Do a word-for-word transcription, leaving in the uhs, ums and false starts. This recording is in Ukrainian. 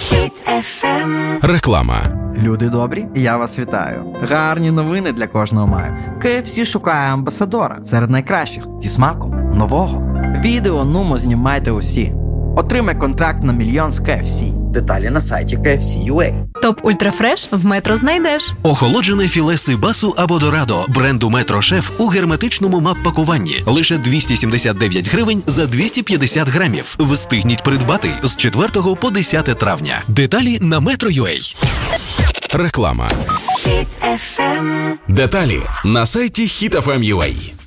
Хіт еф ем. Реклама. Люди добрі, я вас вітаю. Гарні новини для кожного маю. кей еф сі шукає амбасадора серед найкращих зі смаком нового. Відео нумо знімайте усі. Отримай контракт на мільйон з кей еф сі. Деталі на сайті кей еф сі крапка ю а. Топ Ультрафреш в Метро знайдеш. Охолоджене філе сибасу або дорадо бренду Метро Шеф у герметичному мап-пакуванні. Лише двісті сімдесят дев'ять гривень за двісті п'ятдесят грамів. Встигніть придбати з четвертого по десяте травня. Деталі на метро крапка ю а. Реклама. Хіт еф ем. Деталі на сайті хіт еф ем крапка ю а.